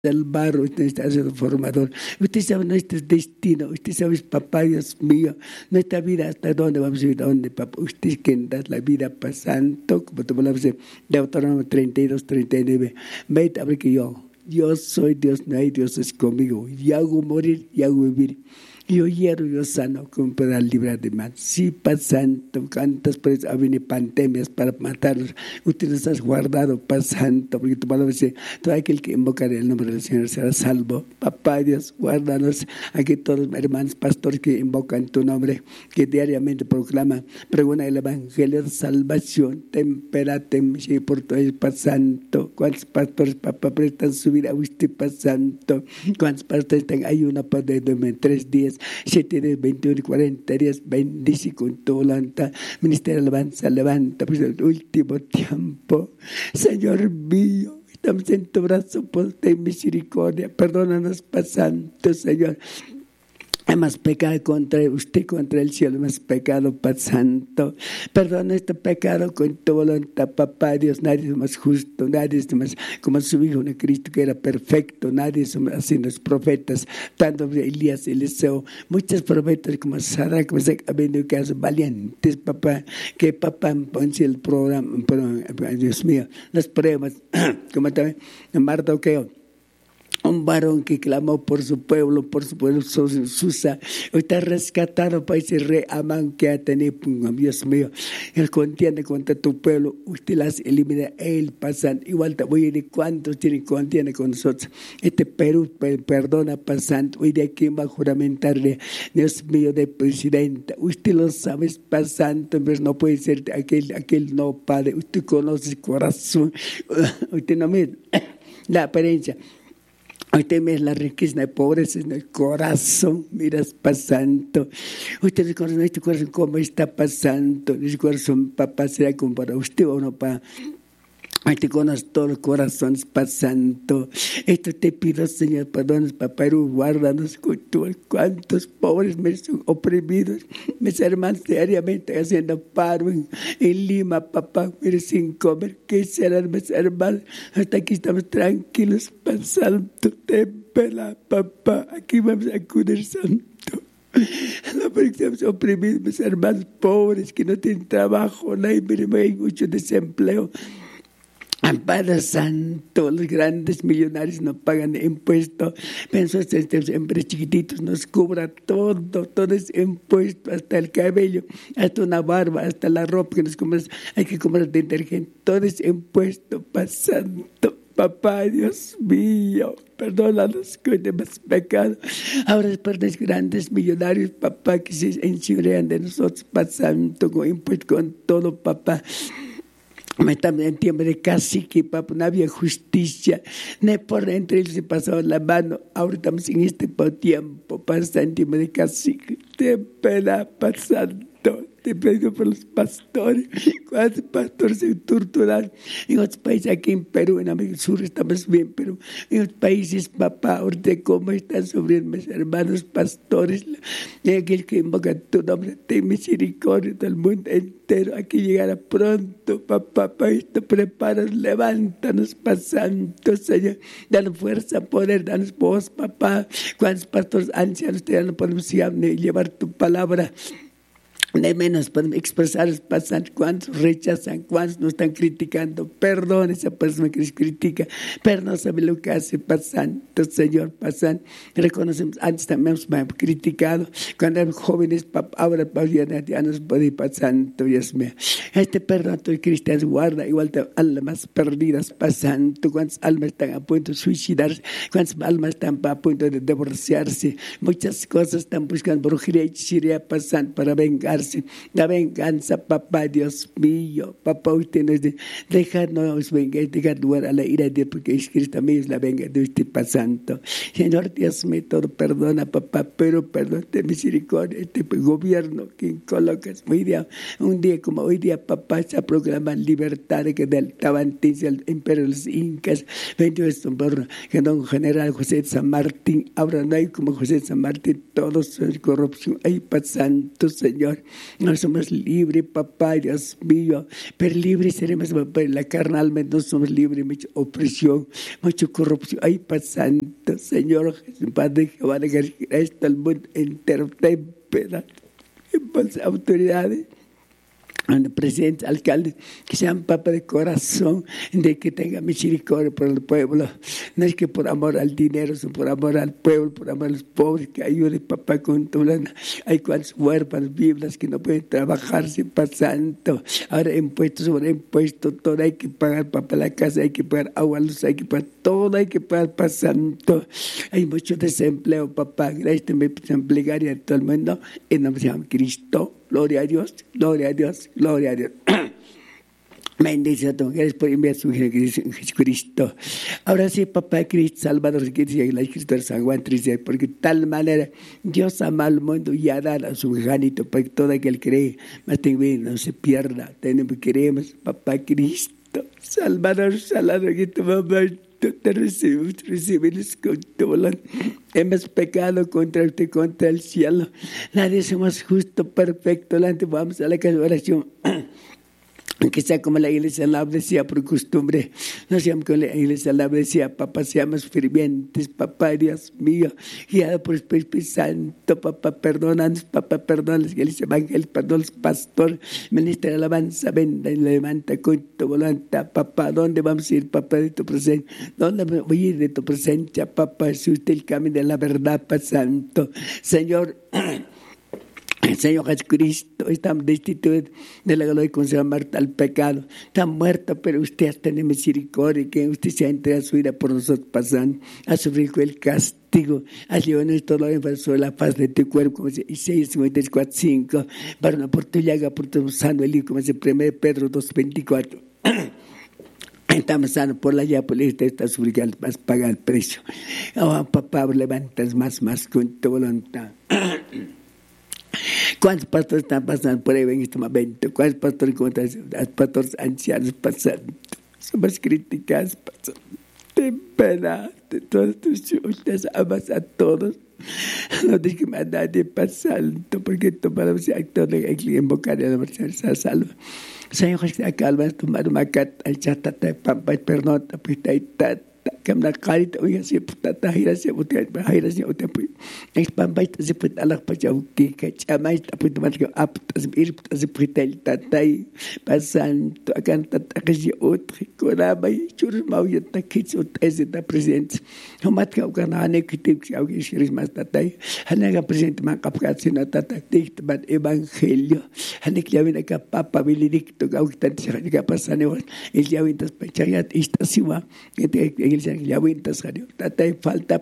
del barro, usted está siendo formador. Usted sabe nuestro destino, usted sabe, papá, Dios mío, nuestra vida hasta dónde vamos a ir, dónde, papá. Usted es quien da la vida para santo, como te hablamos de Deuteronomio 32, 39. Vete a ver que yo soy Dios, no hay dioses conmigo. Y hago morir y hago vivir. Yo hiero, yo sano, como para librar de mal. Sí, Padre Santo, cuántas veces ha venido pandemias para matarnos. Usted nos has guardado, Padre Santo, porque tu palabra dice, todo aquel que invocará el nombre del Señor será salvo. Papá Dios, guárdanos. Aquí todos los hermanos pastores que invocan tu nombre, que diariamente proclaman, pregonan el evangelio de salvación. Temperate por todo el Padre Santo. ¿Cuántos pastores, papá, prestan su vida a usted, Padre Santo? ¿Cuántos pastores están ayuno para 3 días? 7 días, 21 y 40 días, bendice con tu voluntad. Ministerio alabanza, levanta pues el último tiempo. Señor mío, estamos en tu brazo, por ten misericordia. Perdónanos, Padre Santo, Señor. Hemos pecado contra usted, contra el cielo, hemos pecado, Padre Santo. Perdona este pecado con tu voluntad, papá Dios. Nadie es más justo, nadie es más como su Hijo de Cristo, que era perfecto. Nadie es más así los profetas, tanto Elías, Eliseo, muchos profetas como Sara, como se han venido casos valientes, papá, que papá ponce el programa, Dios mío, las pruebas, como también Mardoqueo. Un varón que clamó por su pueblo, Susa. Está rescatado para ese rey Amán que ha tenido, Dios mío. Él contiende contra tu pueblo. Usted las elimina, él pasan. Igual te voy a decir cuántos tienen contiende con nosotros. Este Perú, perdona, pasante. Hoy de aquí va a juramentarle, Dios mío, de presidenta. Usted lo sabe, pasante, pero no puede ser aquel no, padre. Usted conoce el corazón. Usted no mira la apariencia. Usted me es la riqueza de pobreza en el corazón, miras pasando. Usted conoce nuestro corazón cómo está pasando. Nuestro corazón, papá, será como para usted o no, para. Te conoce todos los corazones pasando. Esto te pido, Señor, perdónanos, papá, guárdanos con todos cuantos pobres me son oprimidos. Mis hermanos diariamente haciendo paro en Lima, papá, mire, sin comer. ¿Qué serán mis hermanos? Hasta aquí estamos tranquilos, pasando. Tempela, papá, aquí vamos a acudir, santo. No, porque estamos oprimidos, mis hermanos pobres que no tienen trabajo, no hay mucho desempleo. Padre Santo, los grandes millonarios no pagan impuestos. Pensó estos hombres chiquititos nos cobra todo es impuesto, hasta el cabello, hasta una barba, hasta la ropa que nos compramos. Hay que comprar detergente, todo es impuesto, Padre Santo. Papá, Dios mío, perdónanos que hemos pecado. Ahora es por los grandes millonarios, papá, que se enchilean de nosotros, Padre Santo, con impuestos, con todo, papá. Estamos en tiempo de cacique, papá, no había justicia, ni por dentro ellos se pasaban la mano. Ahora estamos en este tiempo, pasa en tiempo de cacique, te pena pasando. Te pido por los pastores, cuántos pastores se torturan en otros países, aquí en Perú, en América del Sur estamos bien, pero en otros países, papá, ahorita cómo están sufriendo mis hermanos pastores, aquel que invoca tu nombre, ten misericordia del mundo entero, aquí llegará pronto, papá, para esto preparanos, levántanos, pasando, Señor, danos fuerza, poder, danos voz, papá, cuántos pastores ancianos te dan por llevar tu palabra. De menos podemos expresar, pasar cuántos rechazan, cuántos nos están criticando. Perdón a esa persona que les critica, pero no sabe lo que hace pasando, Señor, pasan. Reconocemos, antes también hemos criticado, cuando éramos jóvenes, ahora ya nos puede pasando, Dios mío. Perdón, todo cristiano guarda, igual de almas perdidas pasando, cuántas almas están a punto de suicidarse, cuántas almas están a punto de divorciarse, muchas cosas están buscando brujería y hechicería pasando para vengar. La venganza, papá, Dios mío, papá, usted nos dejarnos vengar, dejar lugar a la ira de Dios, porque es Cristo mío, es la venganza de usted pasando. Señor Dios mío, todo perdona, papá, pero perdón, de misericordia, gobierno que colocas un día como hoy día, papá, se proclama libertad que del Tabantín, el imperio de los incas, 28 por que don general José de San Martín, ahora no hay como José de San Martín, todos son corrupción, ahí pasando, Señor. No somos libres, papá, Dios mío, pero libres seremos, papá, la carnalmente no somos libres, mucha opresión, mucha corrupción. Ay, Padre Santo, Señor Jesús, Padre Jehová, de esto el mundo entero, ten piedad, impulsa autoridades, presidentes, alcaldes, que sean papas de corazón, de que tengan misericordia por el pueblo. No es que por amor al dinero, sino por amor al pueblo, por amor a los pobres, que ayude, papá, con todo. Hay cuantos huérfanos, viudas que no pueden trabajar sin pasando. Ahora impuestos sobre impuestos, todo hay que pagar, papá, la casa, hay que pagar agua, luz, hay que pagar todo, hay que pagar pasando. Hay mucho desempleo, papá. Gracias, me plegaria a todo el mundo en nombre de Cristo. Gloria a Dios, gloria a Dios, gloria a Dios. Bendice a tu mujer por enviar a su Jesucristo. Ahora sí, papá Cristo, Salvador, que dice la Escritura de San Juan 3, porque de tal manera Dios ama al mundo y ha dado a su unigénito para que todo aquel que cree, más no se pierda. Tenemos, queremos, papá Cristo, Salvador, que tu mamá te recibimos con tu voluntad. Hemos pecado contra usted, contra el cielo. Nadie somos justo, perfecto. Vamos a la casa de oración. Que sea como la iglesia la decía por costumbre, no seamos como la iglesia la decía, papá, seamos fervientes, papá, Dios mío, guiado por el Espíritu Santo, papá, perdónanos, papá, perdónanos, iglesia evangélica, perdónanos, pastor, ministra de alabanza, venda y levanta con tu voluntad, papá. ¿Dónde vamos a ir, papá, de tu presencia? ¿Dónde voy a ir de tu presencia, papá? Si usted el camino de la verdad, papá Santo, Señor. Señor Jesucristo, estamos destituidos de la gloria y consideramos muertos al pecado. Está muerto, pero usted tiene misericordia, que usted se ha entregado su vida por nosotros pasando, a sufrir el castigo, a llevarnos todo lo enfermo sobre la faz de tu cuerpo, como dice Isaías 54:5, para una por tu llaga, por tu sano el Hijo, como dice 1 Pedro 2:24. Estamos sanos por la llaga, por la está sufriendo, más paga el precio. Oh, papá, levantas más con tu voluntad. ¿Cuántos pastores están pasando por ahí en este momento? ¿Cuántos pastores pastores ancianos pasando? Somos criticados, pasando. Ten pena de todos tus hijos, amas a todos. No dejes a nadie pasando, porque tu palabra sea actor de invocar a la persona se salva. Señor Jesús, acá vas a tomar una cata, el chatata de pampa, perdón, tapita y tata. Kamna kalit oya si putata hira si putia hira si utia pu expamba si put alak pa jau ki ka chama ita put mat ka ap tas bir tas putel tatai pasan to akan tata si otri kora bai chur mau yata kits ut ezeta present homat ka ukana ne kitik si au shiris mas tatai hanaga present ma kapkat sina tata dikt bat evangelio hanik yawin ka papa bilidik to ka ukitan si ka pasane el yawin tas pachayat ista siwa iglesia ya wintas radio tatay falta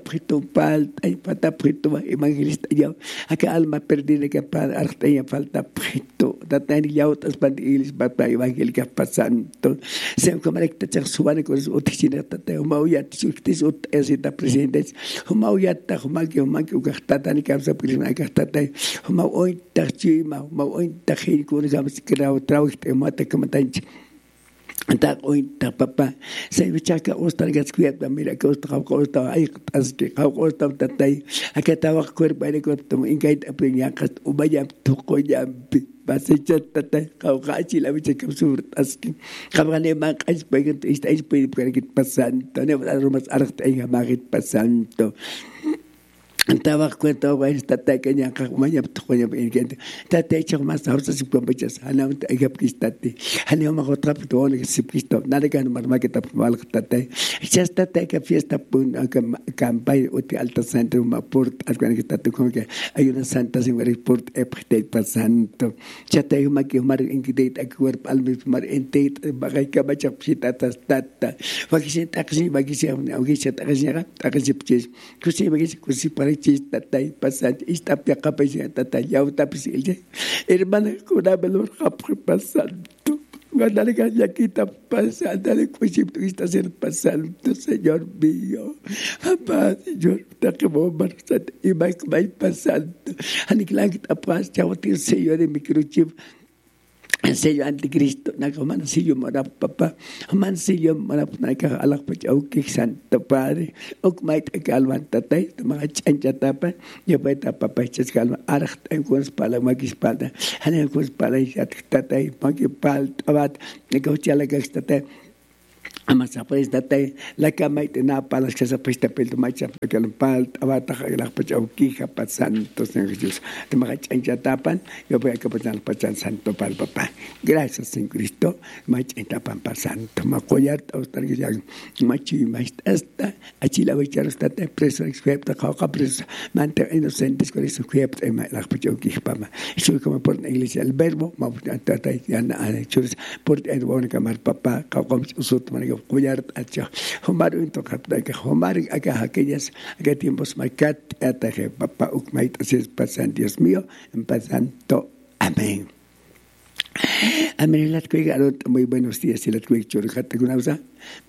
prito evangelista ya acá alma perdida que para artaya falta prito tatay ya otras bandiles para evangélica pasando se como recta suban con oficina tatay mauya tisuktis ot esita presidentes mauya ta que gastata ni causa prisma gastata mau hoy tarchima mau hoy tajir con gams creo trabajo mata como tanchi tak ointa papa saya bicara ostar gas kuat mira que ostar ay aski ostar tatai akata wak kuerpa ni ko tum ingait aprinya kat ubaya to ko yampi basichat tatai kau kaci la bicara kapsur aski kabane mak as bagat is pwede pasanto ne rumas arkt ay magit pasanto Antawak kwento ba esta kanya kakumanya tukonya ingente tatay chak mas harus sipambachas hanam agap kistati hanam makotrap to on sipisto nadagan marmaketa mal tatay just tatay ka fiesta pun campaign uti alta centro maport algan que tatu como que hay una santa sin report epte pasanto chatay maki mar ingite akwar almis mar ente bagay ka bachak pitatas tata vakisi taksi vakisi avisi taksi pches kusi vakisi kusi para tatay pasante istapia kapaya tatay yau tapis ilje hermana kuna belor kapre pasando ganale ya kita pasando le cuisip tu está ser pasando señor mío papá señor ta que vos barsat y vai pasando aniklang tapas chao ti señor de microchip el sello anticristo, nacaman sello marap papá, man sello marap naca alak pachauki santo padre, ok mait calman tatay, mga chancha tapa, yo peta papá chas calma, arak en kuas pala magis pala, hanen kuas pala yat tatay, magi pal abat, negochala gas tatay. Amas apres tatay la cama y na palas que se pesta pel macha porque el pal abata la pacha ukija pa santo Señor Jesús te maga chancha tapan yo voy a capatar el pachan santo para el papá gracias en Cristo macha tapan pa santo macoyar austar que ya machi esta achi la vechar está preso excepto cauca preso mante inocentes con eso que la pacha ukija pa eso como por la iglesia el verbo tatay ya na churus por el bueno camar papá cauca usut cuidar acha homar un tocata que homar acá aquellas que tiempos macat ataje papá ukmait es pasan Dios mío en pasanto amén. Amén. Muy buenos días. La churjata con ausa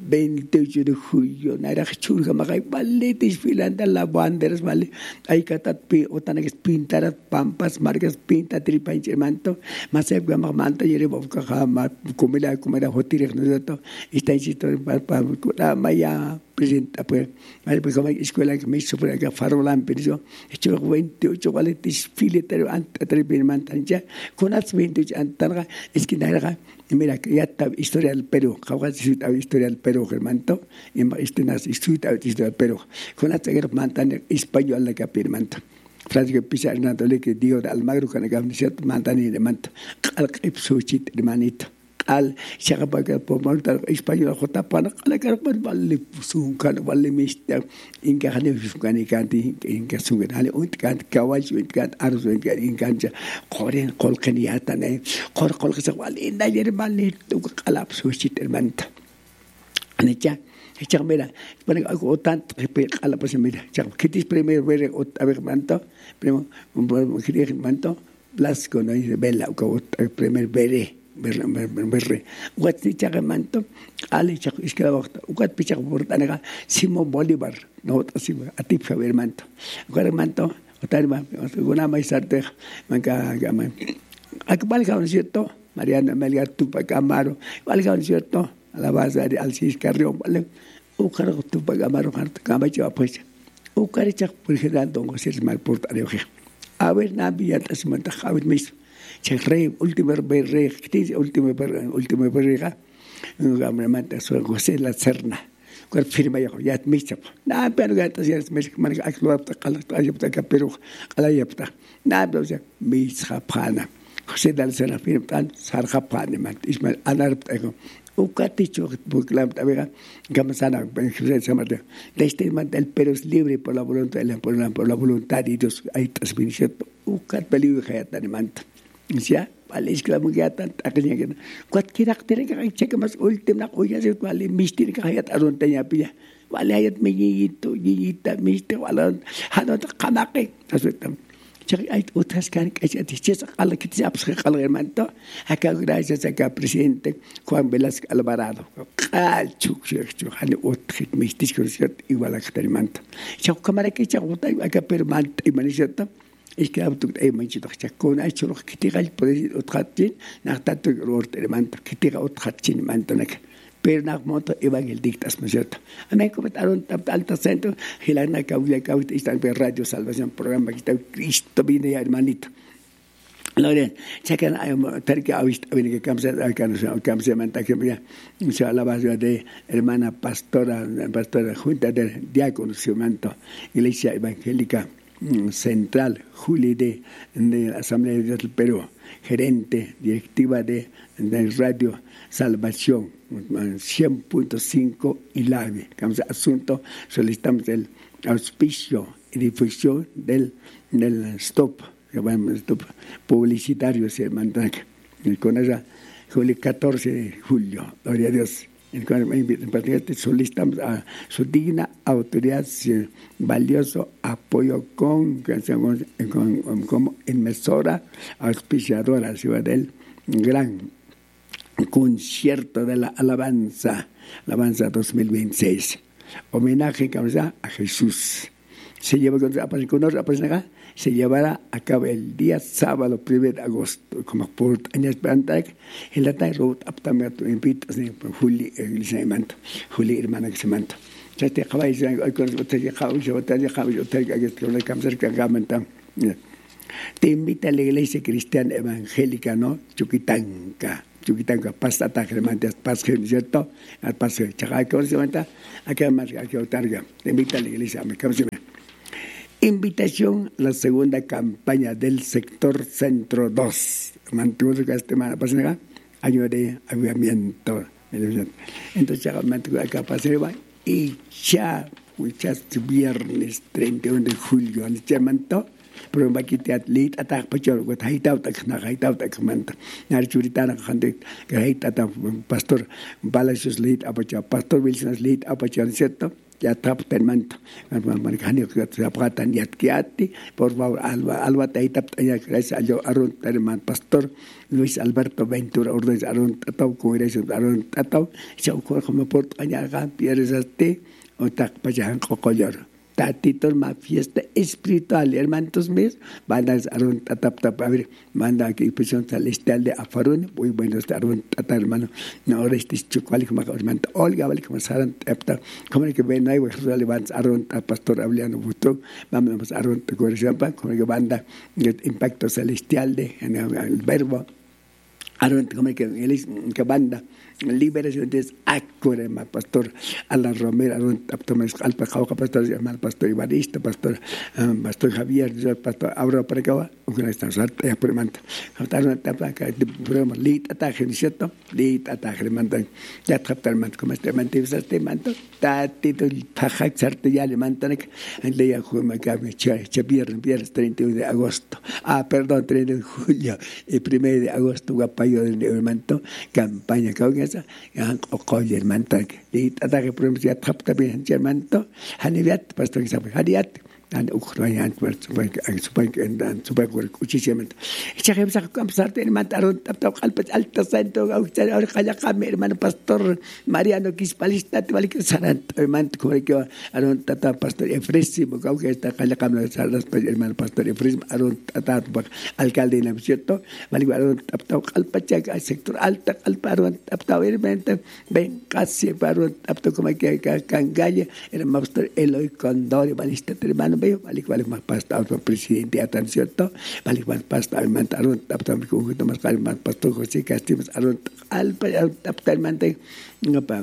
28 de julio. Nara churja magay balitis filanda la banderas vale. Ay katat pi otanex pintarat pampas margas pinta tripanche manto. Masep gama manta yere bofka kama kumela hotirek no dato. Está insisto para la maya presenta pues como escuela que me hizo por acá farolan pero hecho 28 balitis filetero ante tripimanta ya con as 28 antarga es que nada mira que ya está historia del Perú causa historia del Perú hermano y este nas historia del Perú con las guerras mantan español la que pirmanta Francisco Pizarro Hernando que dio Almagro con la camiseta mantan y de manto al ipsuchit hermanito al chakapaga po montar español jota pana la karpan vale sunkan vale mister inga hane sunkan ikanti inga sunkan hale kan kawal kan arus kan inga koren kolkaniata ne kor kolkasa vale inda yer vale tu kalap suchit hermanta anecha echar mira para algo tan a la pues mira chak kitis primero ver a ver manto primo un quería manto blasco no dice bella o primer veré berre ugat tichaga manto ali chak iskala waqta ugat pichak burtanaga Simón Bolívar no asima atip saber manto ugat manto otarma una maisarte manca gama akbal ka cierto Mariana Melgar Tupac Amaro valga cierto a la base de Alcis Carrión vale ugar Tupac Amaro harta kama chawa pues ugar chak por general dongo ser mal portario a ver nabi ya tasmanta khawit mis Rey, último rey, último berrega, gamramanta su José La Serna, cual firma ya admisa. Nada, pero ya te hacías me actuaba calata Perú, alayapta. Nada, pero ya misjapana. José La Serna firma tan sarjapane man, Ismael Anarpego. Ucaticho, Buclam, Tavega, Gamasana, José Samate. De este man el Perú es libre por la voluntad de Dios. Ahí transmisión. Ucat peligro que ya manta. Ya, vale, es que la mujer tan aquella que cualquier actor que cheque más última cosa se vale mister que hayat aronteña pilla vale hayat meñito yita mister vale hanot qamaqi asutam cheque hay otras que ya dices a la que te apse al hermano acá gracias a presidente Juan Velasco Alvarado al chuk han otrit mister que igual a que hermano ya cámara que ya acá permanente y manchata es que auto hay mucho con hay solo que te gal puede otratin nach tanto rort elemento que te otratin mantonek pero nach moto evangel dictas meseta a mí comentaron alta centro hilana caudia está en radio salvación programa que está Cristo viene hermanito Loren chequen hay terque ha visto viene que camse manta que ya se la base de hermana pastora junta de diáconos iglesia evangélica central, Juli de la Asamblea del Perú, gerente, directiva de Radio Salvación, 100.5 y LAVE. Como asunto, solicitamos el auspicio y difusión del stop publicitario, se manda con esa, Juli 14 de julio, gloria a Dios. En particular solicitamos a su digna autoridad valioso apoyo como emisora auspiciadora del gran concierto de la alabanza 2026. Homenaje a Jesús. se lleva con acá, se llevará a cabo el día sábado 1 de agosto, como por años plantac, en la tarde, aptamente invito a Juli, Juli, hermana que se manto. Ya te acaba de decir, hoy con usted ya te invita a la iglesia cristiana evangélica, ¿no? Chuquitanca, pasta ataque, pasta, ¿cierto? Al paso de Chacay, ¿cómo se llama? Acá más, aquí otarga. Te invita a la iglesia, ¿cómo se llama? Invitación a la segunda campaña del sector Centro 2. Mantuvo que esta semana pasada, año de avivamiento. Entonces, acá pasaba y ya viernes 31 de julio, al chamanto. Pero aquí te atlet atak pachor got haitau tak manta nar churitana khande haita pastor Balasius lead apacha pastor Wilson lead apacha cierto ya tap termanto marcani que se apatan yatkiati por favor alba taitap ya gracias a Aron terman pastor Luis Alberto Ventura Ordez Aron tatau congreso Aron tatau se ocurre como por allá pierdes este o tak pacha cocolor Tatitos más fiesta espiritual, hermanos míos, van a Aron Tatap, a ver, manda aquí presión celestial de Afarun, muy buenos de Aron Tata, hermano, no ahora este chucual como hermano Olga, vale como Saran Tapta, como que ven ahí, pues relevantes Aron Pastor Abliano Buto, vamos a Aron Tecorizampa, como que banda impacto celestial de en el verbo. Aron como que banda liberación de Acure, pastor Alan Romero, Aron Alpa Jauca, pastor pastor Ibarista, pastor Javier, pastor Aura Precava, una estancia ya por manta. Aron tapa que programa lit ataque, ¿cierto? Lit ataque mandan. Ya captar man como mantiene este manto, tatito tajak sarte ya le mantan en le ya juega que viernes 31 de agosto. Perdón, 30 de julio y 1 de agosto guapayo del manto campaña que okoy hermanto di ataque pronuncia tapta bien hermanto haniviat pastor sabe haniat dan Ukraina super muchísimamente echamos a campar hermano Aron tapta alta santo ahora callacame hermano pastor Mariano Quispalista te vale que saran hermano como que Aron tata pastor Efresimo que está callacame hermano pastor Efresimo Aron tata alcalde en el cierto vale Aron tapta alpachaca sector alta Aron tapta hermano ven casi Aron tapta como que cangalle hermano pastor Eloy Condori balista hermano veo balik más pastor presidente atan cierto balik más pastor Aron tapta conjunto más pastor José Castillo Aron alpa tapta hermano ngapa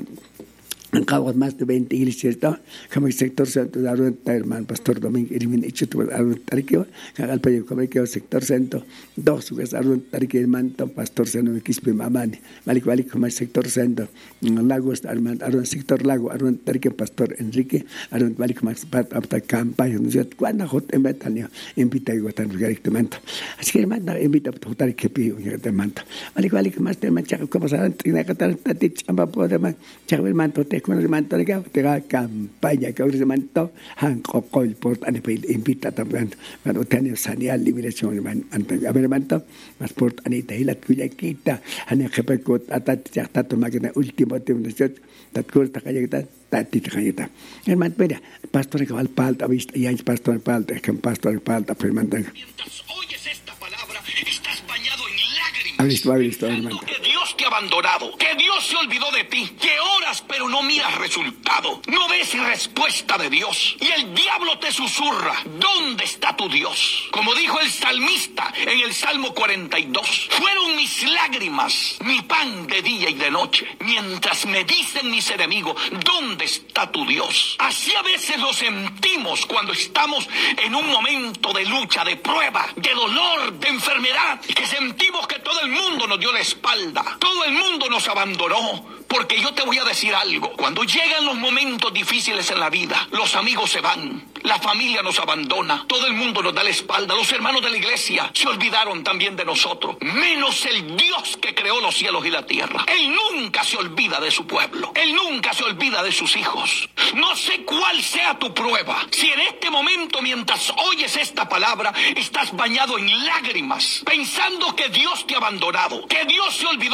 Acabo más de 20 iglesias, como el sector santo de Aron, hermano pastor Domingo Irvin Ichutu Aron Tarqueo, al país como el sector santo, dos que Aron Tarqueo hermano pastor Sano Quispe Mamani, vale como el sector santo, Lagos hermano Aron sector Lago Aron Tarqueo pastor Enrique, Aron vale como apta campaña, no sé cuándo hot en Betania, invita a Guatan directamente. Así que hermano invita a votar que pide hermano. Vale como este hermano como Aron tiene que estar chamba por hermano, hermano con el manto de que campaña que ahora se manto han cocoy por invita también para tener sanidad liberación a ver manto más por anita y la tuya quita han que pecot atat ya está tomando último tiempo de corta calle tatita cañeta hermano mira pastor que al palta vista y hay pastor palta que pastor palta pero mandan oyes esta palabra estás bañado en lágrimas hermano que Dios te ha abandonado, que Dios se olvidó de ti, que oras pero no miras resultado, no ves respuesta de Dios y el diablo te susurra, ¿dónde está tu Dios? Como dijo el salmista en el Salmo 42, fueron mis lágrimas, mi pan de día y de noche, mientras me dicen mis enemigos, ¿dónde está tu Dios? Así a veces lo sentimos cuando estamos en un momento de lucha, de prueba, de dolor, de enfermedad, que sentimos que todo el mundo nos dio la espalda, todo el mundo nos abandonó. Porque yo te voy a decir algo, cuando llegan los momentos difíciles en la vida, los amigos se van, la familia nos abandona, todo el mundo nos da la espalda, los hermanos de la iglesia se olvidaron también de nosotros, menos el Dios que creó los cielos y la tierra. Él nunca se olvida de su pueblo, Él nunca se olvida de sus hijos. No sé cuál sea tu prueba, si en este momento mientras oyes esta palabra estás bañado en lágrimas, pensando que Dios te ha abandonado, que Dios se olvidó de ti,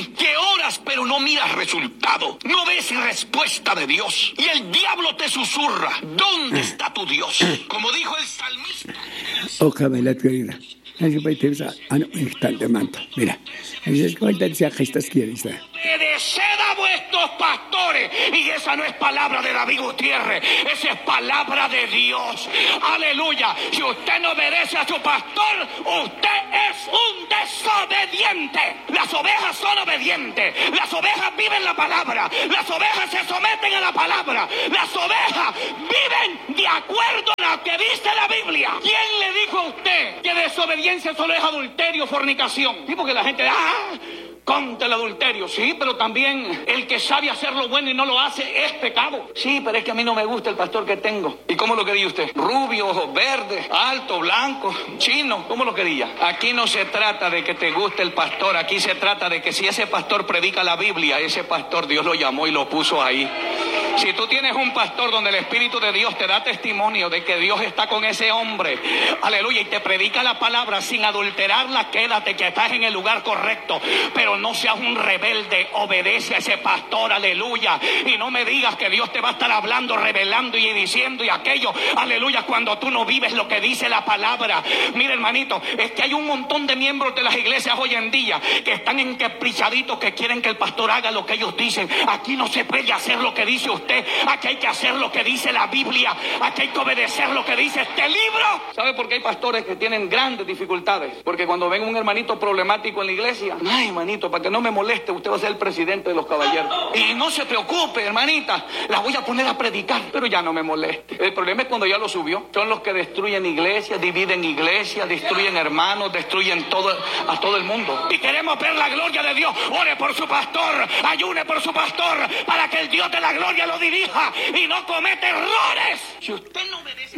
ti, que oras pero no miras resultado, no ves respuesta de Dios, y el diablo te susurra, ¿dónde está tu Dios? Como dijo el salmista. Mira, Obedeced a vuestros pastores. Y esa no es palabra de David Gutiérrez, esa es palabra de Dios. Aleluya. Si usted no obedece a su pastor, usted es un desobediente. Las ovejas son obedientes. Las ovejas viven la palabra. Las ovejas se someten a la palabra. Las ovejas viven de acuerdo a lo que dice la Biblia. ¿Quién le dijo a usted que desobediencia solo es adulterio, fornicación? Sí, porque la gente, contra el adulterio, sí, pero también el que sabe hacer lo bueno y no lo hace es pecado. Sí, pero es que a mí no me gusta el pastor que tengo. ¿Y cómo lo quería usted? Rubio, ojos verdes, alto, blanco, chino, ¿cómo lo quería? Aquí no se trata de que te guste el pastor, aquí se trata de que si ese pastor predica la Biblia, ese pastor Dios lo llamó y lo puso ahí. Si tú tienes un pastor donde el Espíritu de Dios te da testimonio de que Dios está con ese hombre, aleluya, y te predica la palabra sin adulterarla, quédate, que estás en el lugar correcto. Pero no seas un rebelde, obedece a ese pastor, aleluya. Y no me digas que Dios te va a estar hablando, revelando y diciendo y aquello, aleluya, cuando tú no vives lo que dice la palabra. Mira, hermanito, es que hay un montón de miembros de las iglesias hoy en día que están encaprichaditos, que quieren que el pastor haga lo que ellos dicen. Aquí no se puede hacer lo que dice usted, aquí hay que hacer lo que dice la Biblia, aquí hay que obedecer lo que dice este libro. ¿Sabe por qué hay pastores que tienen grandes dificultades? Porque cuando ven un hermanito problemático en la iglesia, ay, hermanito, para que no me moleste, usted va a ser el presidente de los caballeros. Y no se preocupe, hermanita, la voy a poner a predicar, pero ya no me moleste. El problema es cuando ya lo subió. Son los que destruyen iglesias, dividen iglesias, destruyen hermanos, destruyen a todo el mundo. Y queremos ver la gloria de Dios. Ore por su pastor, ayune por su pastor, para que el Dios de la gloria lo dirija y no cometa errores. Si usted no obedece...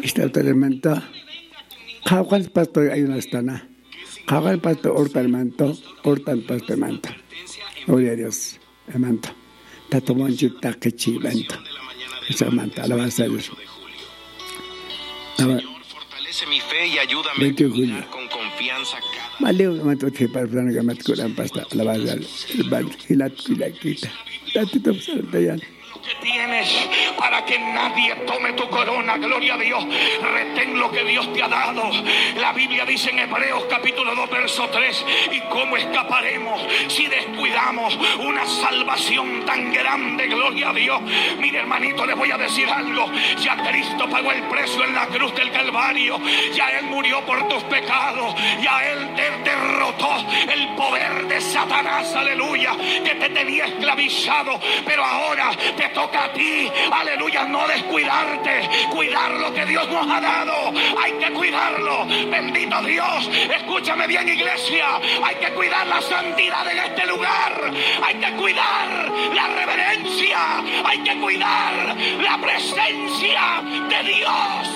pastor hay una estana. Hagan pastor hortan manto, hortan pastor manto. Gloria a Dios, manto. Tatomón chita que chivanto. Esa manta, alabanza a Dios. Señor, fortalece mi fe y ayúdame a caminar con confianza cada... Maleo manto que para plano que mat curan pasta, alabanza el bal, hilat quita. Tatito saltayan. Que tienes para que nadie tome tu corona, gloria a Dios. Retén lo que Dios te ha dado. La Biblia dice en Hebreos capítulo 2 verso 3, ¿y cómo escaparemos si descuidamos una salvación tan grande? Gloria a Dios. Mire, hermanito, les voy a decir algo. Ya Cristo pagó el precio en la cruz del Calvario, ya Él murió por tus pecados, ya Él te derrotó el poder de Satanás, aleluya, que te tenía esclavizado. Pero ahora te toca a ti, aleluya, no descuidarte, cuidar lo que Dios nos ha dado. Hay que cuidarlo, bendito Dios. Escúchame bien, iglesia, hay que cuidar la santidad en este lugar, hay que cuidar la reverencia, hay que cuidar la presencia de Dios.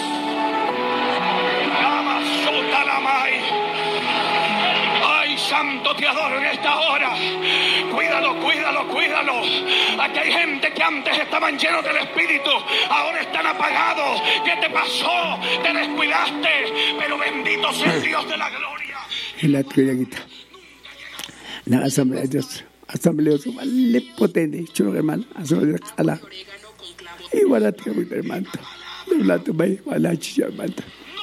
Ay, santo, te adoro en esta hora. Cuídalo, cuídalo, cuídalo. Aquí hay gente que antes estaban llenos del Espíritu, ahora están apagados. ¿Qué te pasó? Te descuidaste, pero bendito sea el Dios de la gloria. Hilat quita. La asamblea de Dios, asamblea su mal potente, chulo que mal, asamblea ala. Igual a ti, hermano. De la tu bay, wala chichaman.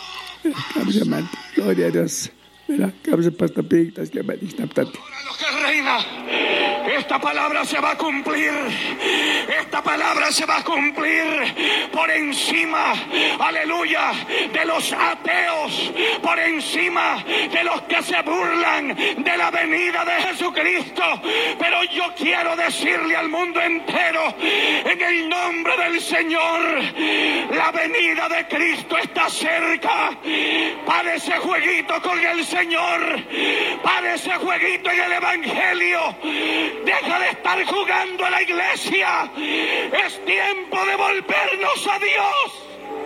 Gloria a Dios. Mira, cabeza pasta pitas que me dictan. Lo que reina, esta palabra se va a cumplir. Esta palabra se va a cumplir por encima, aleluya, de los ateos, por encima de los que se burlan de la venida de Jesucristo. Pero yo quiero decirle al mundo entero, en el nombre del Señor, la venida de Cristo está cerca. Para ese jueguito con el Señor, para ese jueguito en el Evangelio. Deja de estar jugando a la iglesia. Es tiempo de volvernos a Dios.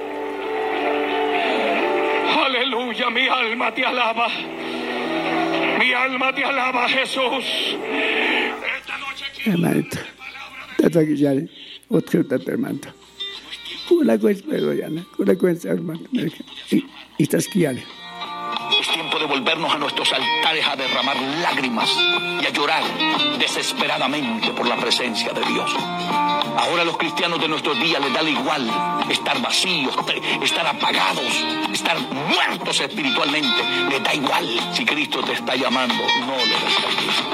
Aleluya, mi alma te alaba. Mi alma te alaba, Jesús. Esta noche hermanito, te guiare, otro hermanito. Una cosa, pero ya no, una cosa, hermano. Y estás guiando. Es tiempo de volvernos a nuestros altares a derramar lágrimas y a llorar desesperadamente por la presencia de Dios. Ahora a los cristianos de nuestros días les da igual estar vacíos, estar apagados, estar muertos espiritualmente. Les da igual. Si Cristo te está llamando, no lo desprecies.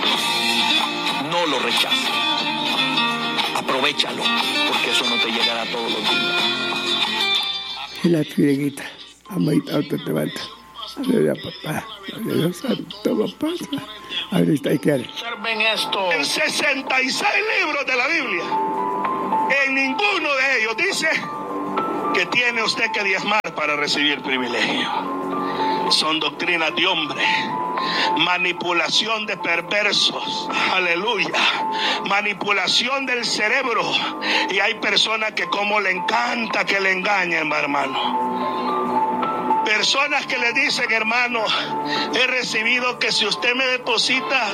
No lo rechaces. Aprovechalo, porque eso no te llegará todos los días. La triguita, amita, te levanta. Aleluya, papá. Aleluya, santo, papá. Ahora está aquí. Observen esto. En 66 libros de la Biblia, en ninguno de ellos dice que tiene usted que diezmar para recibir privilegio. Son doctrinas de hombre, manipulación de perversos, aleluya, manipulación del cerebro. Y hay personas que como le encanta que le engañen, hermano. Personas que le dicen, hermano, he recibido que si usted me deposita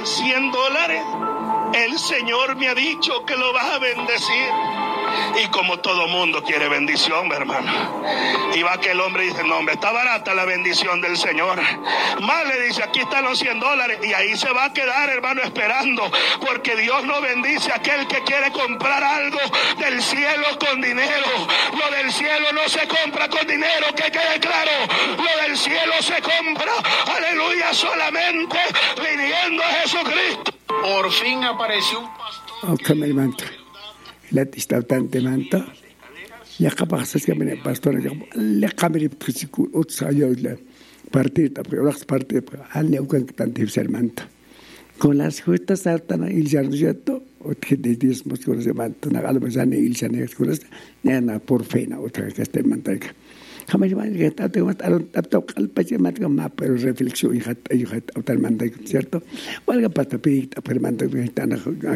$100, el Señor me ha dicho que lo va a bendecir. Y como todo mundo quiere bendición, hermano. Y va que el hombre dice, no, hombre, está barata la bendición del Señor. Más le dice, aquí están los $100. Y ahí se va a quedar, hermano, esperando. Porque Dios no bendice a aquel que quiere comprar algo del cielo con dinero. Lo del cielo no se compra con dinero, que quede claro. Lo del cielo se compra, aleluya, solamente viniendo a Jesucristo. Por fin apareció un pastor. La tistante manta, ya capaz que me pastor, le cambié otro año la partida, pero las partidas al neucan tanto manta. Con las justas altas il jardiato, o que de 10 moscos de manta, na galbazane il janes curas, na por fena otra que este manteca. Jamás van a estar al país más, pero reflexión y tal manda, ¿cierto? Valga para pedir, pero manda que están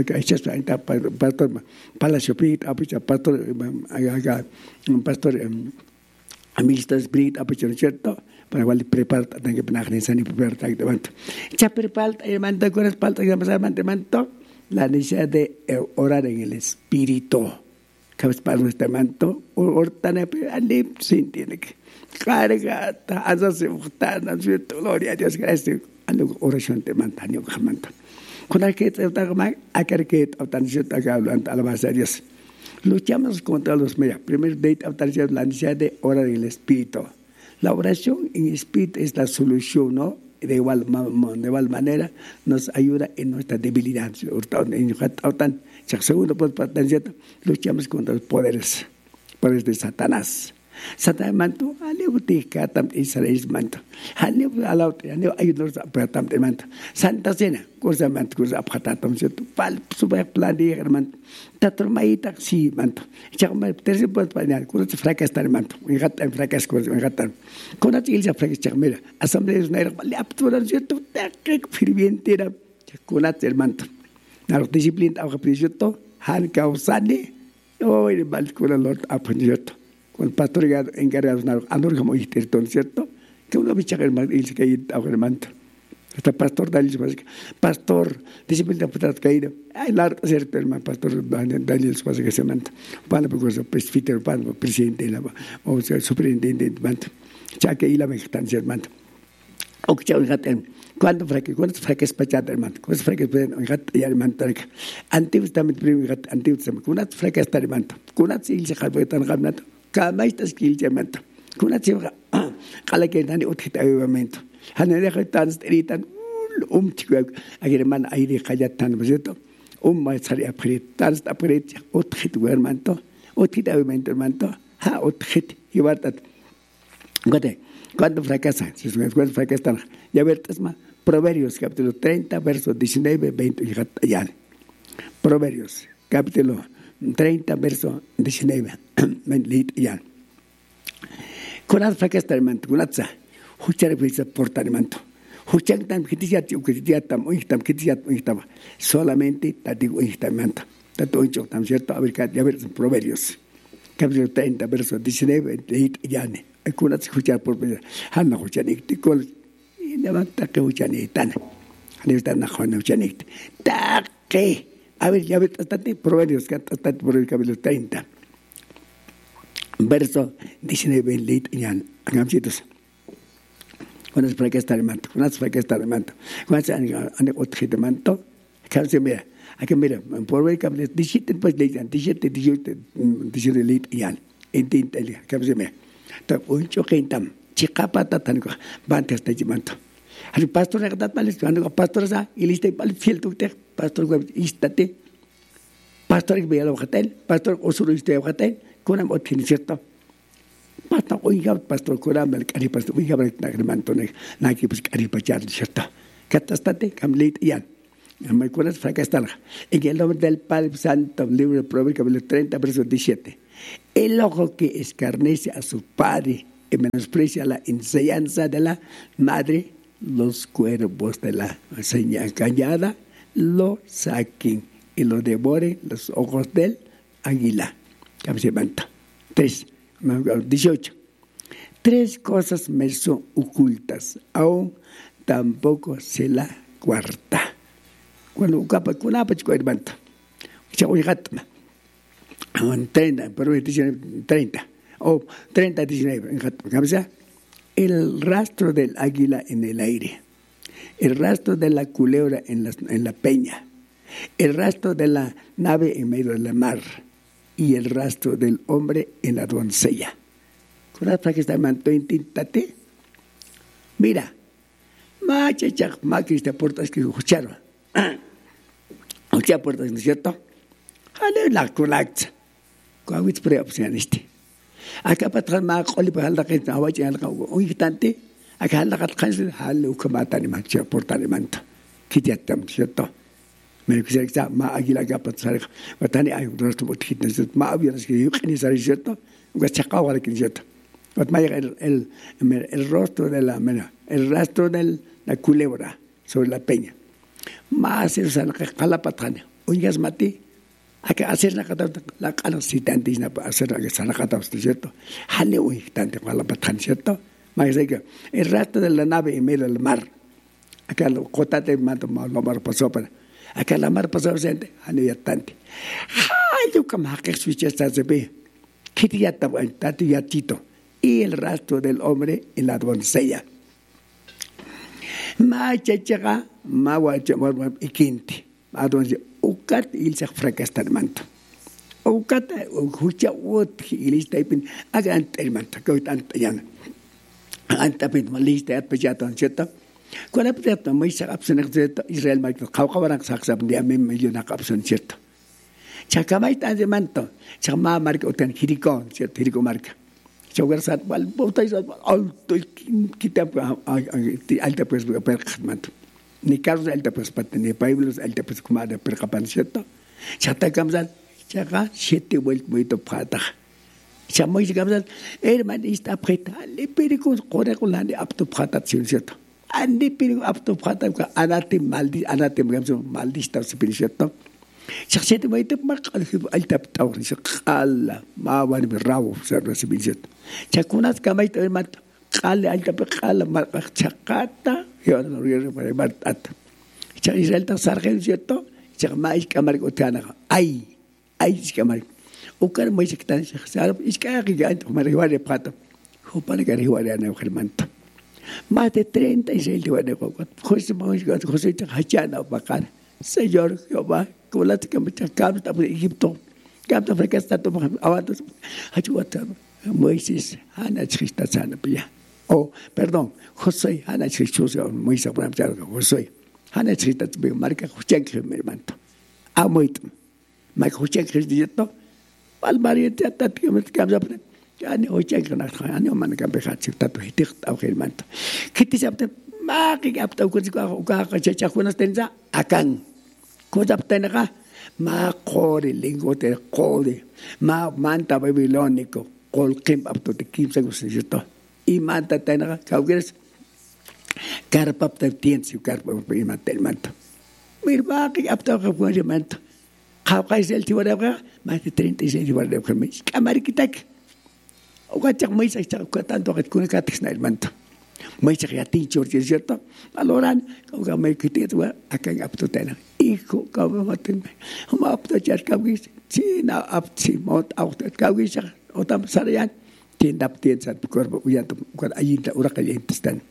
pastor Palacio Pit, pastor un pastor Amilsta Spirit, ¿cierto? Para igual preparar, tengo que poner en sani preparar, ya prepara, manda con las paltas que pasar manto, la necesidad de orar en el espíritu. Para nuestro manto, ortana alim sin tiene que carga, hace una gloria a Dios, gracias a la oración de mantaño jamanta. Con la que te toca a que tan cierto que hablan a la base de Dios. Luchamos contra los medios. Primero, la necesidad de orar en el espíritu. La oración en espíritu es la solución, ¿no? De igual manera nos ayuda en nuestra debilidad. Segundo, luchamos contra los poderes de Satanás. Satanás manto, aleluya, katam Israel manto. Aleluya, aleluya, ayudarnos a tratar de manto. Santa Cena, cosa manto, cosa apatatam, cierto. Pal, super plan de hermano. Tatormaita, sí, manto. Chama, tercer punto para nada, cosa fracasar manto. Un gato en fracas, cosa, un gato. Con la chilza fracas, chamera. Asamblea es una era, le apturan, cierto. Que firmiente era, con la manto. La disciplina, ahora principio, han causado, hoy mal con el Lord aprendido. Con el pastor encargado, andor como historia, ¿cierto? Que uno me chaga el mal, y se cae ahora el manto. Hasta pastor Daniel, pastor, disciplina puta caída. Ay, la cierto, hermano, pastor Daniel, se pasa que se manta. Para porque presbítero, para presidente, o sea, superintendente, manto. Ya que ahí la vegetancia, hermano. O que ya un gato, ¿cuándo fraques pachata, hermano? ¿Cuándo fraques ya hermano? Antiguos también, antiguos también. ¿Cuándo fraques está, hermano? ¿Cuándo se hizo el tan gamnato? Cada vez está skill, hermano. ¿Cuándo se va? Cada que nadie utiliza el momento. Han deja tan esteritan, chico, aquí hermano, ahí de callatan, ¿cierto? Maestría apret, tan apret, utiliza hermano, utiliza el momento, hermano. Ha, utiliza, y va a ¿cuándo fracasa? Si ¿cuándo fracasan? Ya ver, Proverbios, capítulo 30, versos 19, 20, ya. Proverbios, capítulo 30, verso 19, 20, ya. Con fracasa, hermano, con Huchar puede portar hermano. Huchar tam kitiyat solamente tatigo instamento. Tato incho tam cierto, a ver, ya ver, Proverbios, capítulo 30, verso 19, 20, ya. Kuna escuchar por Hanna Huchanik, Ticol, y levanta que Huchanitana. Levanta Hanna Huchanik. Taque. A ver, ya ves, hasta Proverbios, hasta por el capítulo 30, verso 19, lead, y han, Unas para que estar en manto, unas para que estar en manto. Unas ane otro de manto. Casi mira, aquí mira, por ver que me dijiste pues le dijiste le yan. Entiende, casi mira. Entonces un choquentam, chica pata tan bante hasta el manto. Al pastor que tal vez cuando pastor sa y liste para fiel tu te pastor que istate. Pastor que vea lo hotel, pastor osuro este hotel, con am otin cierto. Pastor oiga pastor coram el cari pastor oiga el manto na que pues cari pachar cierto. Catastate camlit yan. Me acuerdas fracastar. En el nombre del Padre Santo, libro de Proverbios capítulo 30 verso 17. El ojo que escarnece a su padre y menosprecia la enseñanza de la madre, los cuervos de la señal cañada lo saquen y lo devoren los ojos del águila. 18. 3 cosas me son ocultas, aún tampoco se la guarda. Cuando ukapa kunapa chico hermanta. Ya voy gatma. 30, pero 30 o 30 19 en gatma. El rastro del águila en el aire, el rastro de la culebra en la peña, el rastro de la nave en medio de la mar y el rastro del hombre en la doncella. ¿Para que está manto en tintate? Mira, macha, maquista portas que escucharon. Ocha puertas, ¿no es cierto? Jale la culaxa. Cuavits preopcioniste. Acá para traer más coli para la gente, agua ya la un instante. Acá la canción, jale ucamata ni mancha porta ni manta. Quitiatam, ¿cierto? Me quisiera que más águila acá para traer. Batani hay un rostro muy fitness. Más aviones que yo ni sabía, ¿cierto? Un gachacao para que cierto. El rostro de el rastro de la culebra sobre la peña. Más es la calapatana. Oigas mati, hay que hacer la calacitante, hacer la catástrofe, ¿cierto? Jale un instante calapatana, ¿cierto? Más es que el rastro de la nave en medio del mar. Acá lo cotate mato la mar pasó para. Acá la mar pasó gente, jale ya tante. Ay, yo como que switch está se ve. ¿Qué día tatu ya tito? Y el rastro del hombre en la doncella. Machachaga, mawachamarma ikinti. Adonde ukat ilsa fracastar manto. Ukat hucha wot ilista ipin agant el manto que anta yana. Anta pin malista at pejatan cierto. Cuando pejatan muy sa opción cierto Israel mai khawqabaran saksab dia mem millona opción cierto. Chakamai tan de manto. Chama marca utan hiriko cierto hiriko marca. Chogar sat bal botais alto kitab alta pues permanto ni carros alta pues patene biblos alta pues como de percapan cierto chata kamzal chaga 7 vueltas muy topata chamoy kamzal hermano está preta le perico correculande apto pata cierto ande perico apto pata anate gamso maldista cierto شخصيتي ما يتم التب توري قال ما وان براو سر سبيلت تكونات كما يتم قال التب قال ما شقاتا يا نوري ما ات إسرائيل تصارخ جيتو ما إيش كمار قتانا أي إيش كمار وكان ما يسكتان شخص عارف إيش كأخي أنت ما رهواري بقاطم هو بالك رهواري أنا وخرمانت ما تترين إسرائيل توانا قوت خش ما هوش قوت خش تحجانا وبقار Señor Jehová, como la que me chacaba por Egipto, que hasta fracasó todo abajo, ayúdate, Moisés, Ana Chista sana pilla. Oh, perdón, José, Ana Chista, Moisés, por ejemplo, José, Ana Chista, marca José que me manto. Amoit, Mike José que dice todo, Palmaria te ataca que me cambia. Yani José que no está, ani man que me hace tanto hitir a el manto. ¿Qué te sabe? Maki apta uka chachakunas tenza akan. Kodaptenaka ma kore lingote kore ma manta babilónico kol kim apto te kim se gusito y manta tenaka kaugeres karpap te tiensi karpap pe manta el manto mir maki apta kaugeres manto kaukais el tiwara más de 36 tiwara de mes kamarikitak uka chak mai sa tanto que kun katis na el manto mai sa ya tincho cierto valoran kauga mai kitetwa akan apto tenaka hijo, como maten, como apto char kawis, si na apti mot auto kawis, otam sarayan, tiendap tiensat cuerpo uyanto cuando ayinta urakalientistan.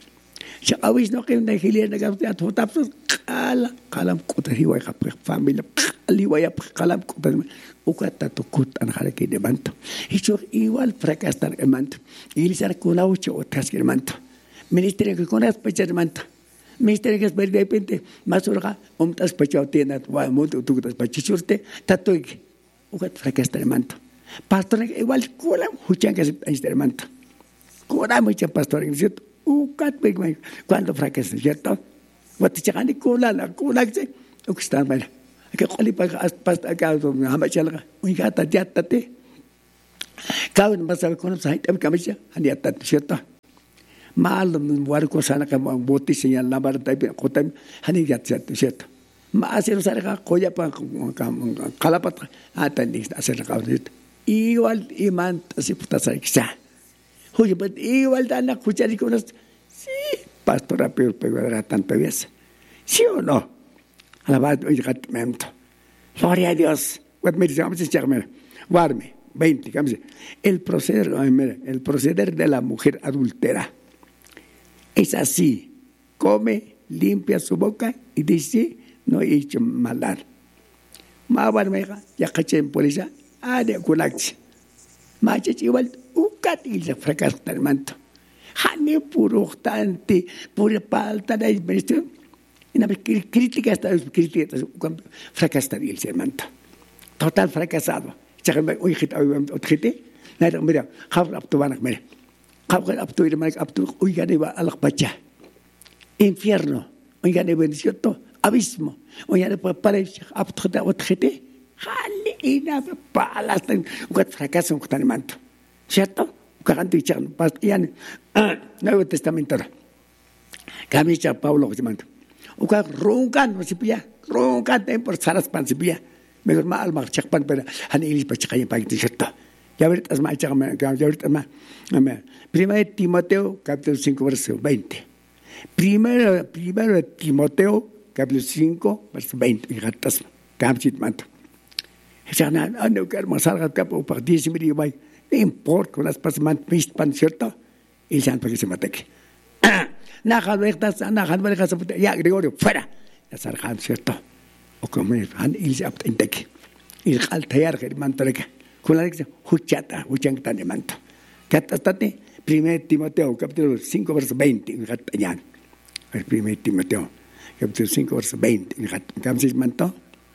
Shaqawis no que Nigeria na totapsos kalam kuta hiwa familia liwaya kalam kuta ukata to kut an harake de manto. Hicho igual fracastar el manto. Y sar kuna ucho otras el manto. Ministerio que conas pechar manto. Ministerio que es de repente masurga tas pechao tienda wa mundo tu tas pachichurte tatoik ukat fracastar el manto. Pastor igual kula huchan que es el manto. Kula mucha pastor ¿cierto? Ukat cuando fracasa, ¿cierto? Cuando te llegan y kula que están mal. Que qali pasta acá hamachalga uigata yatate kawan masa con sait am kamisha aniatat cierto mal warko sana como boti señal la barta kotam haniyat cierto ma hacer sarga koya pa kalapat atandi hacer qawlit igual iman así puta sariksa oye pues igual dana kuchari con sí pastora pero tanta vez sí o no alabado y gatmento. Gloria a Dios. Guarme, 20, el proceder de la mujer adúltera es así: come, limpia su boca y dice, no he hecho maldad. Ma barmeja, ya cachen por ella, de culax. Machas igual, ucat y se fracasta el manto. Hane puro tante, pura palta de administración. En la crítica está fracasaría el ser manto. Total fracasado. Mira, infierno, abismo, fracaso en manto. ¿Cierto? Nuevo Testamento. Camisa Pablo que se manda. Uka roncan masipia roncan por saras pansipia mejor mal marchakpan pero hanili pachakay pagtiseta ya ver asma chakma ya ver asma Primero Timoteo capítulo 5 verso 20 Primero Timoteo capítulo 5 verso 20 gatas camchit manto sana ando que salga capo para 10 mil bay no importa con las pasman pan cierto y san para que se mate ya Gregorio fuera ya sarjan cierto o como han ilse apt inteki il altair germantoreka kula dice huchata huchangtan de manto katastate 1 Timoteo capítulo 5 verso 20 gatañan el 1 Timoteo capítulo 5 verso 20 gamsis manto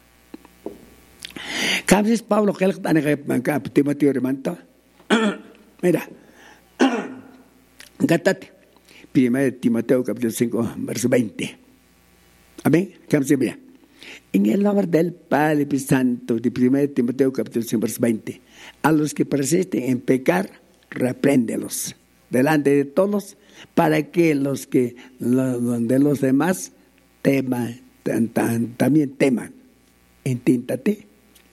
gamsis Pablo que el Timoteo de manto mira gatate 1 Timoteo capítulo 5 verso 20. Amén. En el nombre del Padre y Santo de 1 Timoteo capítulo 5 verso 20. A los que persisten en pecar, repréndelos delante de todos, para que los demás teman, también teman. Entíntate.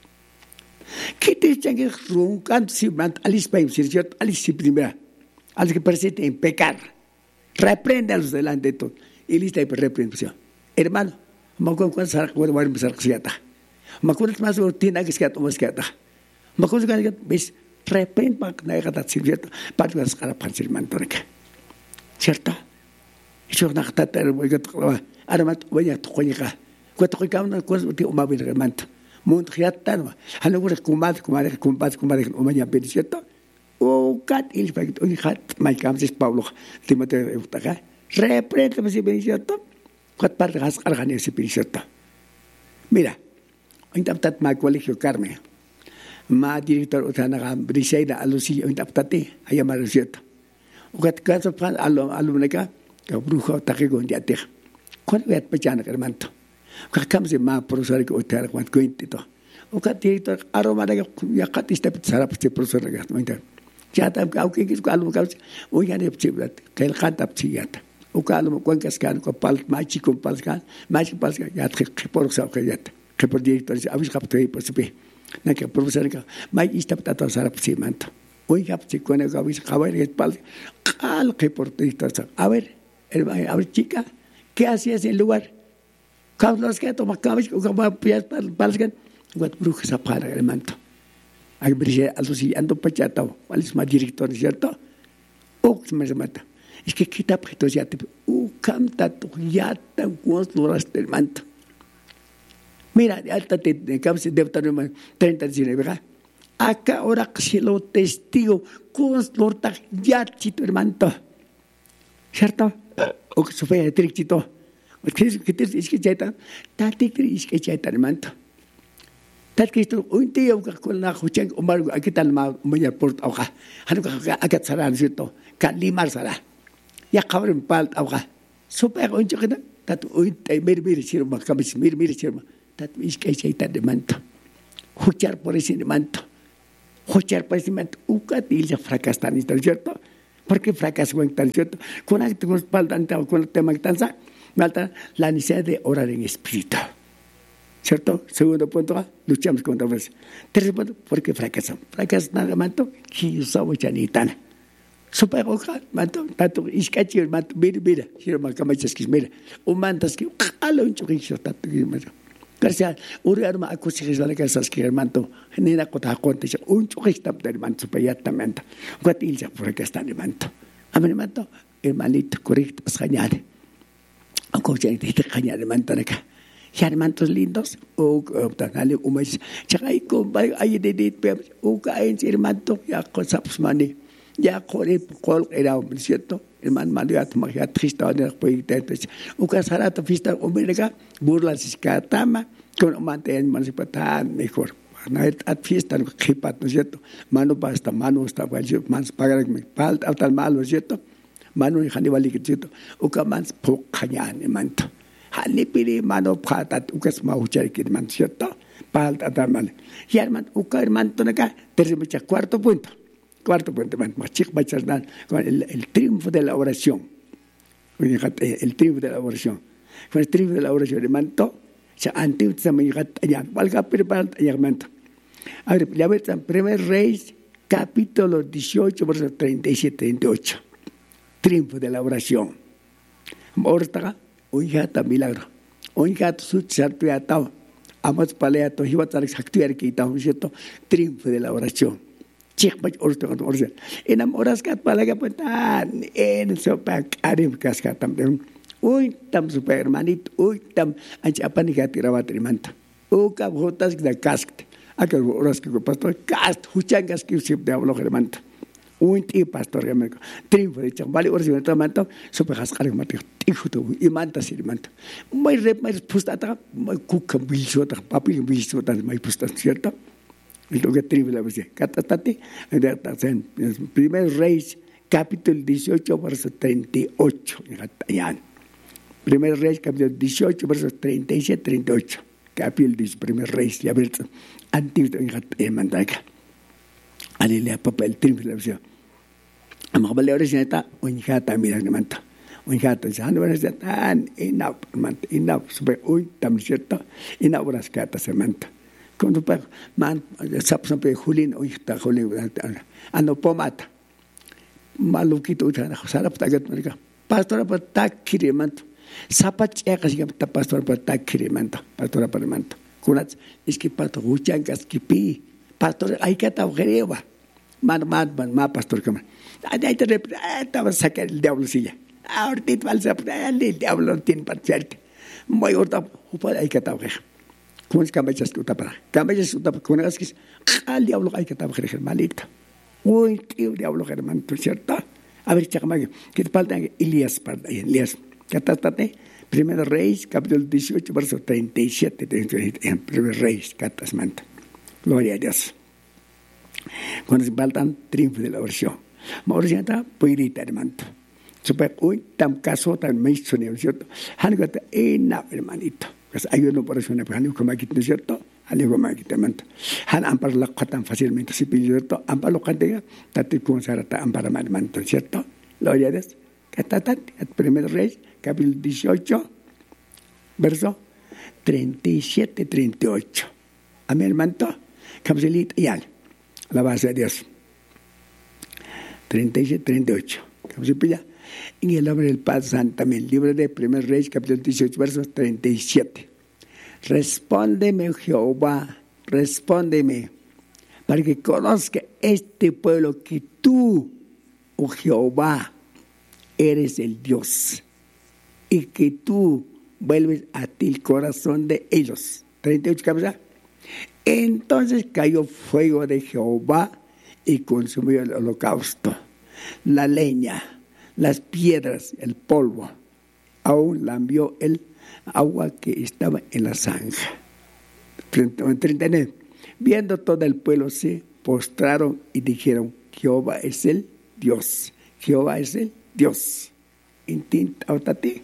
¿Qué te dicen que roncan si man alis paim cierto alis primera? A los que persisten en pecar. Repréndalos delante de todos. Y lista de reprensión. Hermano, me acuerdo cuando voy a empezar a siata. Me acuerdo más de tiene que siata o más siata. Me acuerdo que ves reprend para que no haya cierto para que las caras para el mantorque. ¿Cierto? Yo no está pero voy a tocar. Ahora voy a tocar. Cuando que cada una cosa que uma bien el manto. Mundo giata no. A no ver comadre uma ya bien cierto. O cat il fact o hat my camses Pablo Timoteo utaga reprende me cierto cuat parte has cargane ese cierto mira intaptat ma colegio Carmen ma director utana briseida alusi intaptate ayamar cierto cuat caso pan alumneca que brujo taque con diate cuál vet pachana hermanto camse ma profesor que utara cuat cuentito o cat director aroma de ya catista sarap profesor que ya tam aunque que algo oigan de chiblat que el canta psiata o calmo cuencas can con pal machi con palscan ya que por sa que ya que por director avis capté por se na que profesor que mai está tata sarap psimanto oiga psico ne avis caber el pal al que por director a ver chica qué hacías en el lugar Carlos que toma cabis con palscan what brujas para el manto hay brille algo si ando pachata cuál es más director cierto o se me mata Es que quita objetos ya te camta tu ya tan loras del manto. Mira, alta te cabeza de 30 acá ahora que lo testigo con lorta ya chito hermano. ¿Cierto? O que sufre de trichito. ¿Qué te es que ya está? Tate es que ya está hermano. Tate que esto un día con la juchang o mal aquí tal mal muy por ahoga. Hanuka acá sarán cierto. Calimar sará. Ya cabrón pal ahoga. Super un chiquita. Tate un mir sirma cabis mir sirma. Tate es que ya está hermano. Juchar por ese hermano. Juchar por ese hermano. Ucatil ya fracastan, ¿cierto? ¿Por qué fracasó en tal cierto? Con actos espaldantes o con el tema que tanza, falta la necesidad de orar en espíritu. ¿Cierto? Segundo punto, luchamos contra eso. Tercer punto, ¿por qué fracasamos? Fracasamos nada más, que yo soy chanitana. Super hoja, manto, tanto, iscachi, manto, mira, si no me camachas que mira, un mantas que, alo un choquillo, tanto, gracias, un arma acusajes de la casa que el manto, nena cota conte, un choquista del manto, superiormente, guatilza por acá está el manto. A mi manto, hermanito, correcto, pues cañade. Aunque ya te cañade el manto acá. Ya mantos lindos, o dale, un mes, chay con ay de o caen el manto, ya cosas mani. Ya corre col era un cierto hermano Mario atmagia triste de proyecto entonces un casarato fiesta omega burlas escatama con manten mansipatan mejor at fiesta que pat no cierto mano basta mano está valio mans pagar me falta hasta el malo cierto mano y hanibali que cierto o que mans pocañan manto hanipiri mano patat u que es mauchar que man cierto falta hasta mal y hermano u que hermano acá tercero cuarto punto, con el triunfo de la oración. El triunfo de la oración. Con el triunfo de la oración, hermano, se antiguo también ya, valga preparar ya hermano. A ver, ya ves, en Primer Reyes, capítulo 18, versos 37-38. Triunfo de la oración. Ahora está, un gato milagro. Un gato sucharto ya está. Amos paleato, iba a estar actuar que está, ¿cierto? Triunfo de la oración. Chikbach oración. Enamoras kat palaga patan en sopa karim kaskat también. Uy tam super hermanito, uy tam ancha ni gatirabat rimanta. Uka botas de caskt. Acá oras que pastor cast huchangas que se de hablo hermanta. Uy ti pastor hermano. Triunfo de chambali oración tamanta sopa haskar mate. Tijuto y manta sirmanta. Muy rep muy pustata, muy kuka bilsota, papi bilsota muy pustan, ¿cierto? Lo que triunfo la verdad. Catate, en Primer Reyes, capítulo 18, verso 38. Primer Reyes, capítulo 18, versos 37-38. Capítulo 10, Primer Reyes, ya ves, antiguo en Mandaca. Aleluya, papá, el triunfo la verdad. Amo vale ahora si está, un jata mira que manta. Un jata, ya no es tan inap, super, uy, tan cierto, inaburas cata se manta. Cuando man sapsampe julin o está julin ano pomata maluquito utan sarap tagat mereka pastora patak kirimanto sapat ya kasih kita pastora patak kirimanto pastora parmanto kunat es que pato huchangas kipi pastor hay que ta greba man pastor kama hay que estaba sacar el diablo silla ahorita valsa el diablo tiene parte muy ahorita hay que ta greba ¿cómo es que cambias tu tapa? Cambias tu tapa con las que al diablo hay que tapar hermanita. Uy, tío diablo hermano, ¿cierto? A ver, chacamague, ¿qué te falta? Elías, catastate, Primer Reyes, capítulo 18, verso 37, en Primer Reyes, catasmanta. Gloria a Dios. Cuando se faltan, triunfo de la oración. Oración está, puirita, hermano. Super, uy, tan caso, tan mecho, ¿cierto? Hanugata, hermanito. Hay una operación que han como aquí, ¿no es cierto? Algo más aquí te manda. Han amparo la tan fácilmente, si pillo cierto, amparo lo que tenga, tate con sarata, amparo mal manto, ¿cierto? Lo oyes, que está tan, el Primer Rey, capítulo 18, verso 37-38. A mi hermano, capsulita y al, la base de Dios. 37-38. Capsulita. En el nombre del Padre Santo también, libro de Primer Reyes, capítulo 18, versos 37. Respóndeme, Jehová, respóndeme, para que conozca este pueblo que tú, oh Jehová, eres el Dios y que tú vuelves a ti el corazón de ellos. 38 cabeza. Entonces cayó fuego de Jehová y consumió el holocausto, la leña, las piedras, el polvo. Aún lambió el agua que estaba en la zanja. 39. Viendo todo el pueblo se postraron y dijeron: Jehová es el Dios. Jehová es el Dios. Intenta autate.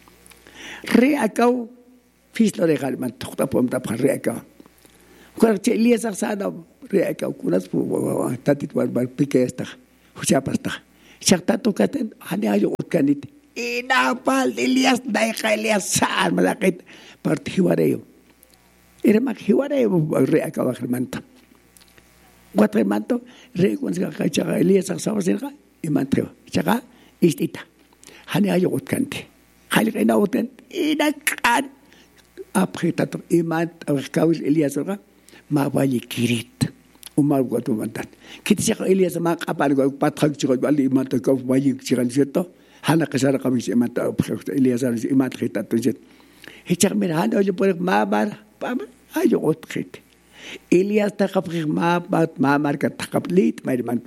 Reacao fislo de galman tokta pomta pa reacao. Cuando Elías sana reacao kunas pu tatit war pique esta. Huchapasta. Chakta tokaten hane ayo utkanit. Inapal Elías daika Elías san malakit partiwareo. Era maghiwareo reacao hermanto. Cuatro hermanto recuerda que chaga Elías sabe cerca y manteo. Chaga istita. Hane ayo utkante. Hali kena utan inakan. Apretatu iman awkawis Elías cerca. Ma vali kirit umar gotu mantan kiti siya Elias ma kapal go patag siya bali iman to go vali siya sito hana kasara kami si iman to Elias si iman kita to jet hichak mir hana jo por ma bar pa ayo otkit Elias ta kapri ma bat ma mar ka takaplit mai man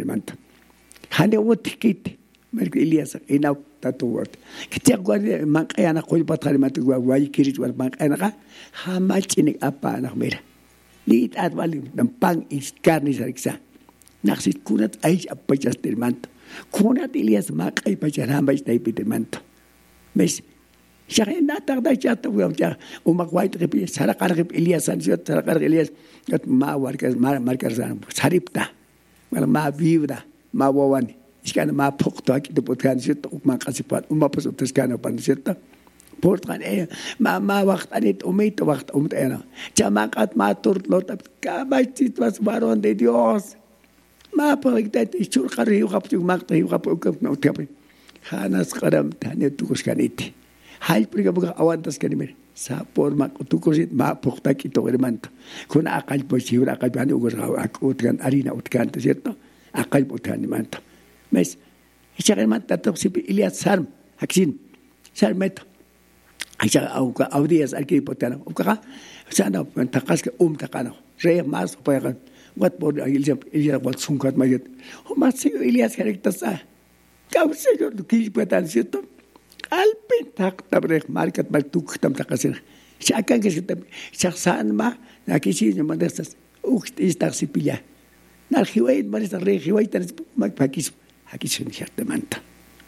hana otkit mer Elias ina tatu word kiti go ma kayana ko patali mat go vali kirit war ma kana ha ma chinik apa nak mer Liit at wali nampang iskarni sariksa. Naksit kunat ay apachas termanto. Kunat Elias mak ay pacharambay na ipitermanto. Mes siya kaya natakda siya tawag siya umakwait kip sarakar kip Elias sansiyot sarakar Elias at mawarkas markarsan saripta. Wala mabibda mawawan. Siya na mapukto akito putkan siya umakasipat umapasot kana pan siya. Portran mama waktu anit umit waktu ano jamakat matur lotat kabaitit was baron de Dios ma pagdat ichur kari ukap yung makta ukap no tapi hanas kadam tane tukus kaniti hal priga buka awantas kanimir sa forma tukusit ma pokta kito hermanto kuna akal po siura akal bani ugur akutkan arina utkan cierto akal putan manto mes ichakan tatok si Elias sarm haksin sarmeto Aisyah audias alki potana. Ukaka sana takas ke takana. Re mas payakan. Wat bod Elias wat sungkat mayat. Mas Elias karakter sa. Kau sejo ki potan situ. Alpin tak tabrek market maltuk tam takasin. Siakan ke situ. Siasan ma nakisi mandasas. Ukt istak sipilya. Nal hiwait maris re hiwait tanis magpakis hakisun hiertemanta.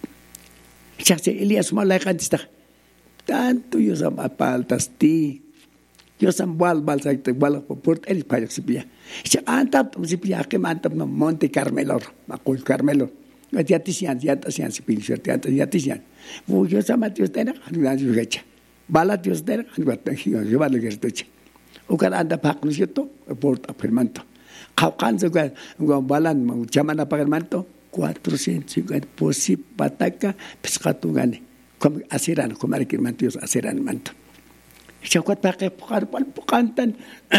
Siakse Elias malaikan istak. Tanto yo sam apaltas ti yo sam bal sakte bal port el payak sipia siya antap sipia ke mantap no Monte Carmelo makul Carmelo yatisian sipil yatisian wo yo sam atios tena anu gacha balat yo tena anu bat yo bal gertoche ukan anda pak no sito port apermanto kaukan juga balan chamana pagermanto 450 posip pataka pescatungane como asiran como arki mantios asiran manto chakwat pakai pukantan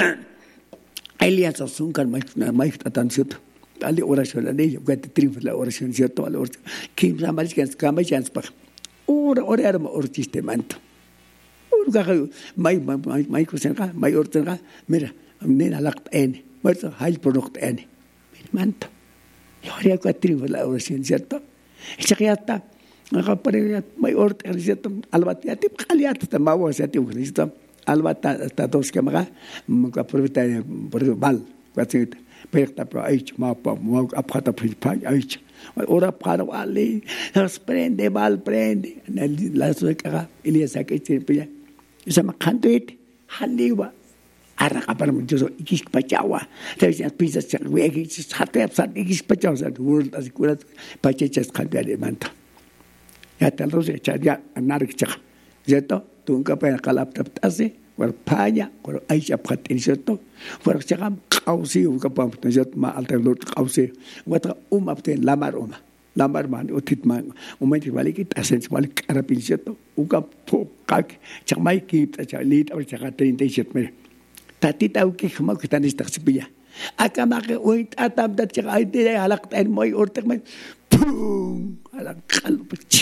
Elias sungkan mai tatan situ ali oración ali yo gat triunfo la oración cierto al oración kim samaris kan kama chance pa ora ortiste manto ura mai kusenka mai ortenka mira nena lakt en muerto high product en manto yo haría gat triunfo la oración cierto chakyata Nakapare may orte riseto albati atip kaliat tamawa sa atip riseto albata hasta dos que maga aproveta por bal cuatro perta pro aich mapa mo apata principal aich ora para ali prende bal prende la sueca Elias que pilla esa makanto it haliwa ara kapar mo jo ikis pachawa tawis pizza sa wegi sa hatep sa ikis pachawa sa world as kurat pachechas khandale manta ya tal ya chadia narik chak jeto tungka pa kalaptap tase war panya war aisha phatin jeto war chakam kausi uka pam jet ma alter lot kausi wata apten lamar man utit man umay balik tasen balik karapin jeto uka pokak chamai ki tachalit or chakatin jet me tatita uki khama kitanis taksbiya akama ke uit atam dat chak ay halak tan moy ortek man pum alang kalp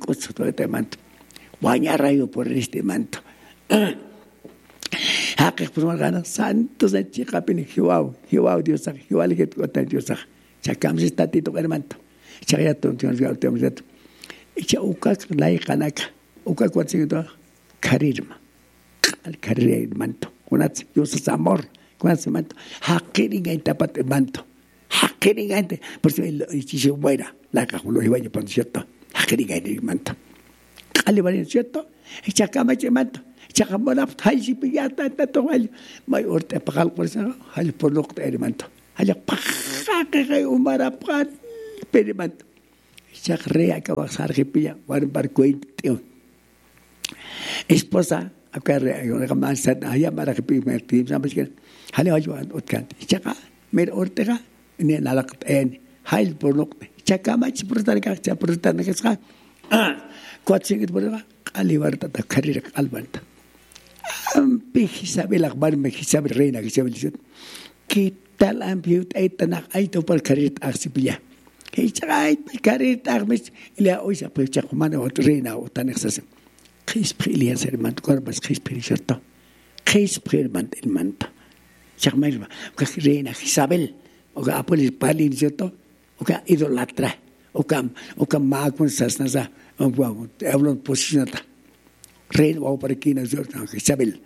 cosa de manto. Guañarrayo por este manto. Haque por más ganas, santos en Chicapin, Jiwao, Dios, Jiwal, que Dios, Chacam está tito hermanto. Chayaton, Tiamat. Chaucas, la Hanaka, Uca Quatsito, Carirma, al carrer manto. Conats, Dios amor, Conats manto. Hackering en tapat manto. Hackering en, por si el Chicho Buena, la Cajulo y Vaya por cierto. Hackering en manto. Caliban cierto, y Chacama manto. Chacamona, Haji Piata, Tatoal, my orte pagal por eso, Hal por lo que hermanto. Hal paja, Umara Pat, Perimanto. Chacrea que va a ser repilla, one barcuito. Esposa, a carrera, una camasa, allá para que pime, sabes que, Hale ayudan, Otcan, Chaca, Mer Ortega, ni nada en, Hal por lo que, Chacama, Chiprotanica, Chaprotanica, Quatsing por la Aliberta, la carrera albanta. Isabel Akbar, Isabel Reina, Isabel, ¿qué tal amplitud hay tan alto para carrera axipilla? Que hay carrera armes y la oisa, pues Chacumana o Reina o tan exceso. ¿Qué es Prilia ser manto? ¿Cuáles es Prilia? ¿Qué es Prilia el manto? Chacumana, que Reina, Isabel, o que Apolis Palin, ¿cierto? O que idolatra, o que Macon Sasnasa, o que hablan posicionada. Reina o para aquí, ¿no es cierto? Isabel.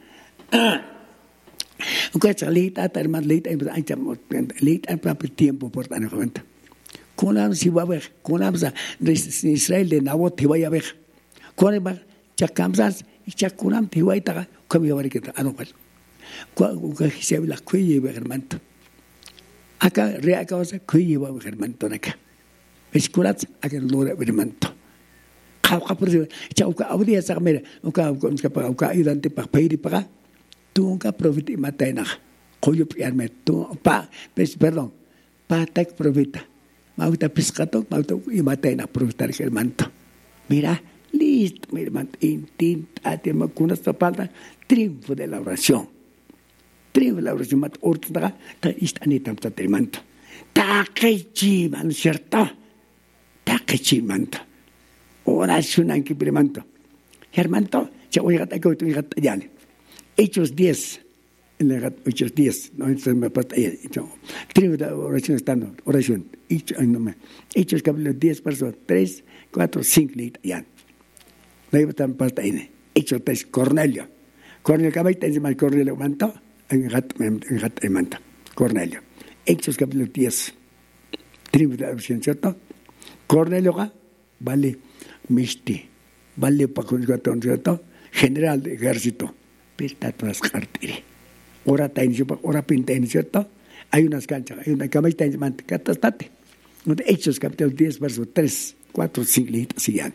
Aunque es late, hermano, late en propio tiempo, por tanto, con si va a ver, con Israel de Nabot, te vaya a ver. Con el Chacamsas y Chacunam, te voy a estar, como yo voy a ver, a no cual. Cuando se ve la cuella, hermano. Acá, reacabas, cuella, hermano, acá. Escuras, acá lo hermano. Kauka por eso, chauka audia sakmer, uka ayudante para pedir para tú nunca profita y matena, coyo piarme tú perdón, pa profita, mauta pescato, mauta y matena profitar el manto. Mira, listo, mi hermano, intenta con esta palabra, triunfo de la oración, mat ortodoxa, ta istanita el manto, ta que chiman, cierto, ta que chimanto. Oración en que primanto. Hermanto, ya voy a ya. Hechos 10. Hechos 10. No, entonces me pasa ahí. Tribu de oración estando. Oración. Hechos capítulo 10, verso 3, 4, 5. Ya. No iba tan pasta ahí. Hechos 3. Cornelio. Cornelio, ¿qué te dice mal Cornelio manto? En gat manto. Cornelio. Hechos capítulo 10. Tribu de oración, ¿cierto? Cornelio, vale. Misti, vale para con el general de ejército, pista todas carteras. Ahora pinta en cierto, hay unas canchas, hay una cama y está en mante, catastate. Hechos capítulo 10, verso 3, 4, 5, sigan.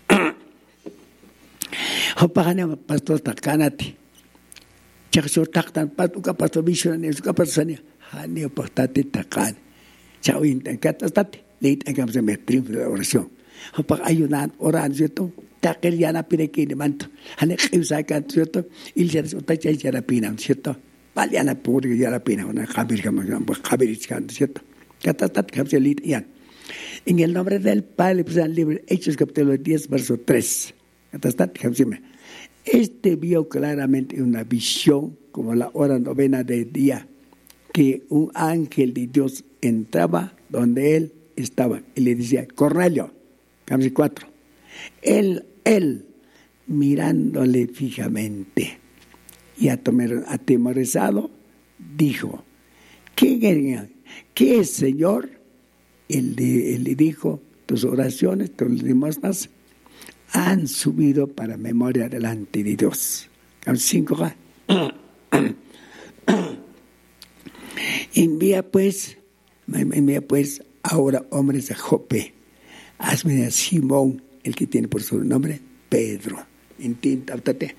Hopagana pastor takanati. Chakso taktan patuka pastor visionario, suka pasania, haneo pastate takan. Chao intan catastate, leit en campo de metrim de la oración. Para ayudar, orar, ¿cierto? Taquer ya la pide que le manto. Han hecho que ¿cierto? Y ya ya la pina, ¿cierto? Vale, ya la pura ya la pina, una Javier, ¿cierto? Catastat, Javier, ya. En el nombre del Padre, pues el libro Hechos capítulo 10, verso 3. Catastat, Javier. Este vio claramente una visión, como la hora novena del día, que un ángel de Dios entraba donde él estaba y le decía, Cornelio. Capítulo 4. Él, mirándole fijamente y atemorizado, dijo, ¿qué es, Señor? Él le dijo, tus oraciones, tus limosnas, han subido para memoria delante de Dios. Capítulo 5. Envía pues ahora hombres a Jope. Hazme a Simón, el que tiene por su nombre Pedro. Entiéndate.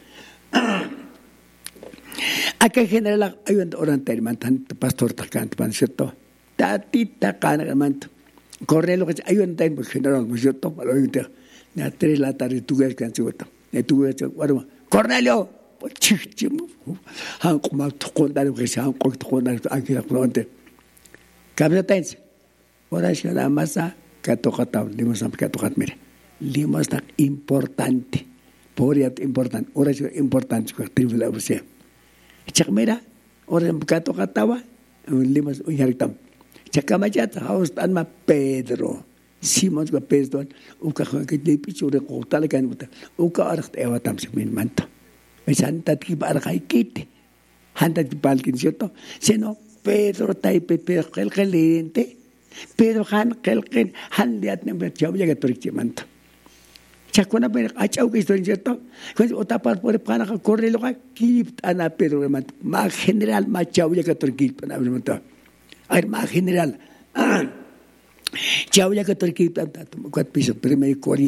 Acá en general hay un orante, hermano, pastor Tacán, ¿cierto? Tatita Cana, hermano. Correlo, hay un tiempo general, ¿cierto? Para hoy, a 3 de la tarde, tú ves que han sido. Cornelio, han como tocondar, que se han tocondar, aquí la fronte. Cabeza tense. Oración la masa. Katokatao, limos am katokat mire. Lima está importante. Pobre importante. Ahora es importante que tribula usted. Chakmera, ahora en Cato Catawa, Lima es un yartam. Chakamayat, house Anma Pedro. Simons ga Pedro, Uka Pichu de Kotalakan, Uka Art Evatam Simin Manto. Es Antatik Barjaikit. Hantat Balkin, ¿cierto? Sino Pedro Taipe, Pedro Kelkelente, Pedro Han Kelken, Han de Atnember Chavia Gatorichimanto. Chacona per achau que estoy cierto, pues otra parte por para correr lo que kip ana Pedro Manto. Más general, más Chavia Gatorichip, Manto. Ay, más general. Chavia Gatorichip, tanto, cuatro pisos, primero